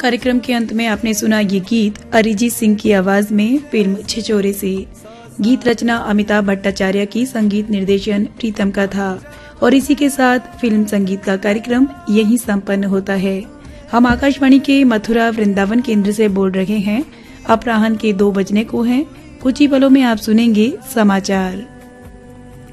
कार्यक्रम के अंत में आपने सुना ये गीत अरिजीत सिंह की आवाज में फिल्म छिछोरे से। गीत रचना अमिताभ भट्टाचार्य की, संगीत निर्देशन प्रीतम का था। और इसी के साथ फिल्म संगीत का कार्यक्रम यहीं संपन्न होता है। हम आकाशवाणी के मथुरा वृंदावन केंद्र से बोल रहे हैं। अपराह्न के 2 बजने को हैं। कुछ ही पलों में आप सुनेंगे समाचार।